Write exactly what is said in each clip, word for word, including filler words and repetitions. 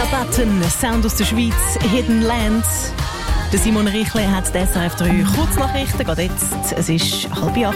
Helena Button, Sound aus der Schweiz, Hidden Land. Der Simon Richle hat die S R F drei Kurznachrichten, gerade jetzt. Es ist halb acht.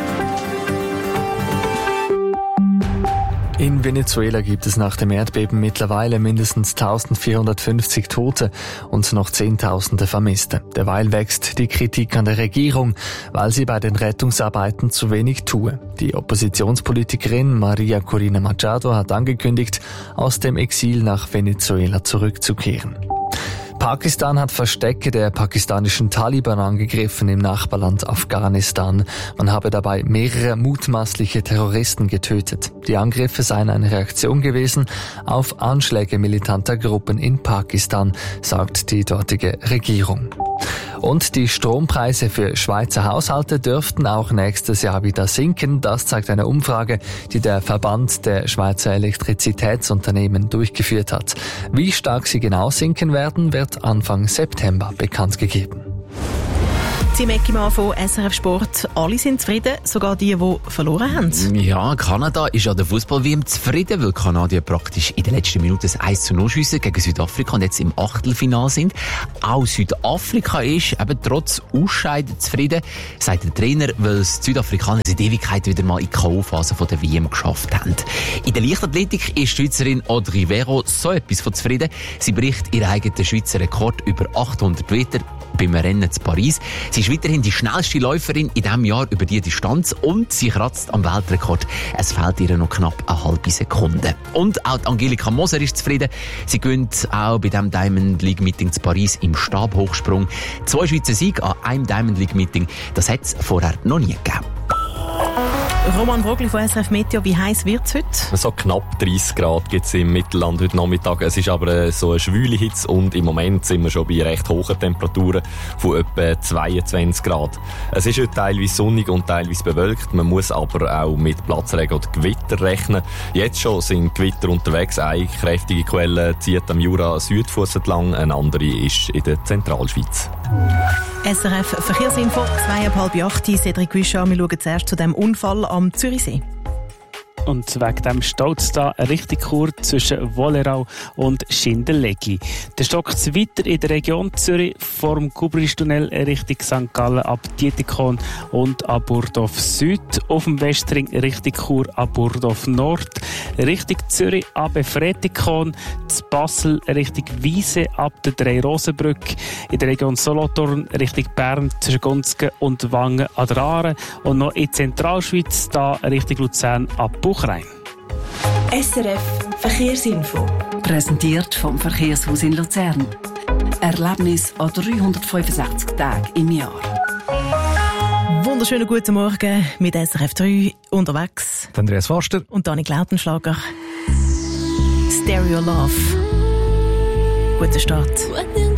In Venezuela gibt es nach dem Erdbeben mittlerweile mindestens eintausendvierhundertfünfzig Tote und noch Zehntausende Vermisste. Derweil wächst die Kritik an der Regierung, weil sie bei den Rettungsarbeiten zu wenig tue. Die Oppositionspolitikerin Maria Corina Machado hat angekündigt, aus dem Exil nach Venezuela zurückzukehren. Pakistan hat Verstecke der pakistanischen Taliban angegriffen im Nachbarland Afghanistan. Man habe dabei mehrere mutmaßliche Terroristen getötet. Die Angriffe seien eine Reaktion gewesen auf Anschläge militanter Gruppen in Pakistan, sagt die dortige Regierung. Und die Strompreise für Schweizer Haushalte dürften auch nächstes Jahr wieder sinken. Das zeigt eine Umfrage, die der Verband der Schweizer Elektrizitätsunternehmen durchgeführt hat. Wie stark sie genau sinken werden, wird Anfang September bekannt gegeben. Tim Eckimann von S R F Sport. Alle sind zufrieden, sogar die, die verloren haben. Ja, Kanada ist an der Fußball-W M zufrieden, weil Kanadier praktisch in den letzten Minuten das eins zu null schiessen gegen Südafrika und jetzt im Achtelfinale sind. Auch Südafrika ist eben trotz Ausscheiden zufrieden, sagt der Trainer, weil es die Südafrikaner seit Ewigkeit wieder mal in die K O-Phase der W M geschafft haben. In der Leichtathletik ist die Schweizerin Audrey Vero so etwas von zufrieden. Sie bricht ihren eigenen Schweizer Rekord über achthundert Meter beim Rennen zu Paris. Sie ist weiterhin die schnellste Läuferin in diesem Jahr über die Distanz und sie kratzt am Weltrekord. Es fehlt ihr noch knapp eine halbe Sekunde. Und auch Angelika Moser ist zufrieden. Sie gewinnt auch bei diesem Diamond League Meeting zu Paris im Stabhochsprung. Zwei Schweizer Siege an einem Diamond League Meeting, das hat es vorher noch nie gegeben. Roman Brogli von S R F Meteo, wie heiß wird es heute? So knapp dreißig Grad gibt es im Mittelland heute Nachmittag. Es ist aber so eine schwüle Hitze und im Moment sind wir schon bei recht hohen Temperaturen von etwa zweiundzwanzig Grad. Es ist heute teilweise sonnig und teilweise bewölkt. Man muss aber auch mit Platzregen oder Gewitter rechnen. Jetzt schon sind Gewitter unterwegs. Eine kräftige Quelle zieht am Jura-Südfuss entlang, eine andere ist in der Zentralschweiz. S R F Verkehrsinfo, zwei ab halb acht. Cedric Guichard, wir schauen zuerst zu dem Unfall am Zürichsee. Und wegen dem staut es da richtig kurz zwischen Wollerau und Schindeleggi. Der stockt weiter in der Region Zürich vom Kubristunnel Richtung Sankt Gallen ab Dietikon und ab Burdorf Süd. Auf dem Westring Richtung Chur ab Burdorf Nord. Richtung Zürich ab Fretikon. zu Basel Richtung Wiese ab der Drei-Rosen-Brücke. In der Region Solothurn Richtung Bern zwischen Gunzgen und Wangen an der Aare. Und noch in Zentralschweiz da Richtung Luzern ab Buchrein. S R F Verkehrsinfo. Präsentiert vom Verkehrshaus in Luzern. Erlebnis an dreihundertfünfundsechzig Tagen im Jahr. Wunderschönen guten Morgen mit S R F drei unterwegs. Andreas Forster und Danik Lautenschlager. Stereo Love. Guten Start.